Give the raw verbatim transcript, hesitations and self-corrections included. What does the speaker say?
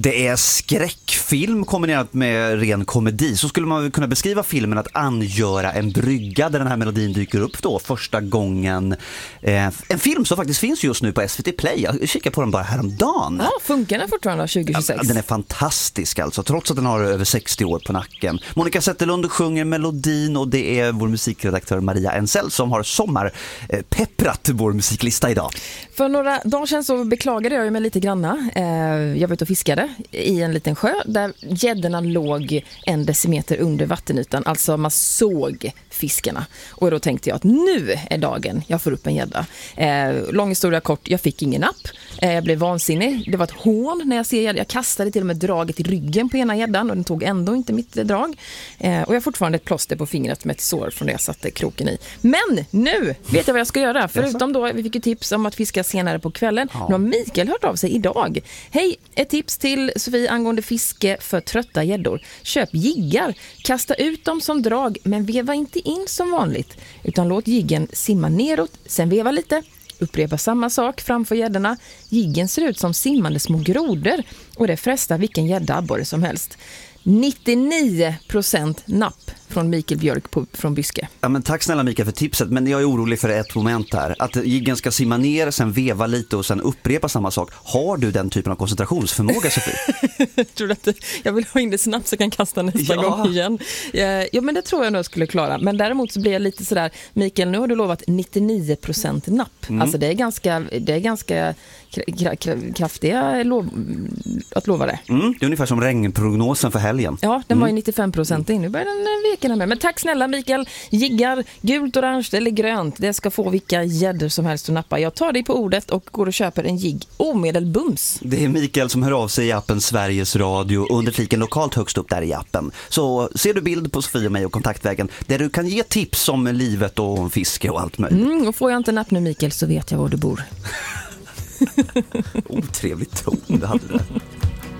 Det är skräckfilm kombinerat med ren komedi. Så skulle man kunna beskriva filmen att angöra en brygga där den här melodin dyker upp då första gången. Eh, en film som faktiskt finns just nu på S V T Play. Jag kikar på den bara häromdagen. Ja, funkar den fortfarande tjugo tjugosex? Ja, den är fantastisk alltså, trots att den har över sextio år på nacken. Monica Zetterlund sjunger melodin och det är vår musikredaktör Maria Ensel som har sommarpepprat vår musiklista idag. För några dagar sedan så beklagade jag mig lite granna. Jag var ute och fiskade i en liten sjö där gäddorna låg en decimeter under vattenytan. Alltså man såg fiskarna. Och då tänkte jag att nu är dagen jag får upp en gädda. Lång historia kort, jag fick ingen napp. Jag blev vansinnig. Det var ett hån när jag ser gädda. Jag kastade till och med draget i ryggen på ena gäddan och den tog ändå inte mitt drag. Och jag har fortfarande ett plåster på fingret med ett sår från det jag satte kroken i. Men nu vet jag vad jag ska göra. Förutom då, vi fick ju tips om att fiska senare på kvällen. Ja. Nu har Mikael hört av sig idag. Hej, ett tips till Sofie angående fiske för trötta gäddor. Köp jiggar. Kasta ut dem som drag, men veva inte in som vanligt. Utan låt jiggen simma neråt, sen veva lite. Upprepa samma sak framför gäddorna. Jiggen ser ut som simmande små grodor och det frestar vilken gädda abborre som helst. nittionio procent napp från Mikael Björk på, från Byske. Ja, men tack snälla Mikael för tipset, men jag är orolig för ett moment här. Att jiggen ska simma ner, sen veva lite och sen upprepa samma sak. Har du den typen av koncentrationsförmåga, Sofie? Tror du att jag vill ha in det snabbt så jag kan kasta nästa ja. gång igen? Ja, men det tror jag nog skulle klara. Men däremot så blir jag lite sådär, Mikael, nu har du lovat nittionio procent napp. Mm. Alltså det är ganska, det är ganska kra- kra- kraftiga lov, att lova det. Mm, det är ungefär som regnprognosen för helgen. Ja, den var ju nittiofem procent in. Nu börjar den veken med. Men tack snälla Mikael. Jiggar, gult, orange eller grönt. Det ska få vilka gäddor som helst att nappa. Jag tar dig på ordet och går och köper en jigg omedelbums. Det är Mikael som hör av sig i appen Sveriges Radio under fliken lokalt högst upp där i appen. Så ser du bild på Sofie och mig och kontaktvägen där du kan ge tips om livet och om fiske och allt möjligt. Mm, och får jag inte napp nu Mikael så vet jag var du bor. Otrevligt ton det hade det.